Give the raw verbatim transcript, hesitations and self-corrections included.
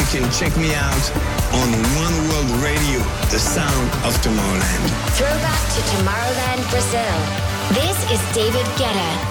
you can check me out on One World Radio, the sound of Tomorrowland. Throwback to Tomorrowland, Brazil. This is David Guetta.